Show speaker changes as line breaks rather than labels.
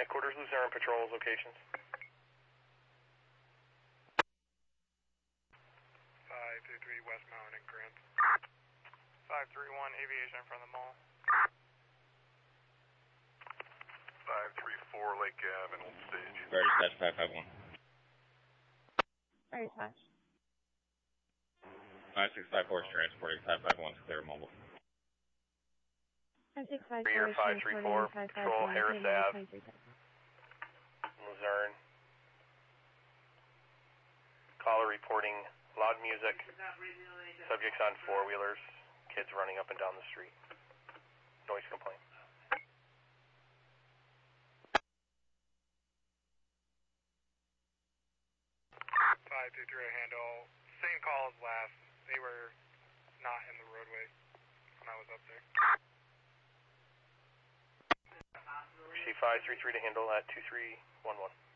headquarters, Luzerne patrols locations.
533 West Mountain and Grant. 531 Aviation from the mall.
534 Lake Ave and Old Stage.
Fire dispatch 551.
Fire dispatch.
5654 is transporting 551 to clear mobile.
5654
Rear
is
534, patrol Harris Ave, Luzerne. Caller reporting loud music, subjects on four-wheelers, kids running up and down the street. Noise complaint.
Handle. Same call as last. They were not in the roadway when I was up there.
C533 to handle at 2311.